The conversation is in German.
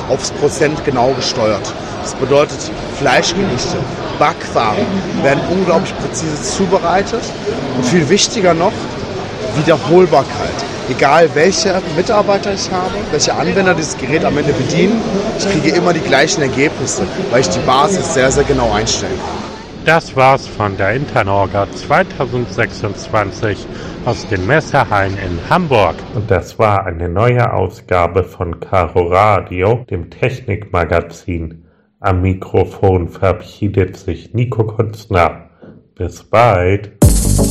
aufs Prozent genau gesteuert. Das bedeutet, Fleischgerichte, Backwaren werden unglaublich präzise zubereitet und viel wichtiger noch, Wiederholbarkeit. Egal welche Mitarbeiter ich habe, welche Anwender dieses Gerät am Ende bedienen, ich kriege immer die gleichen Ergebnisse, weil ich die Basis sehr, sehr genau einstellen kann. Das war's von der Internorga 2026 aus den Messehallen in Hamburg. Und das war eine neue Ausgabe von Caro Radio, dem Technikmagazin. Am Mikrofon verabschiedet sich Nico Kunstner. Bis bald.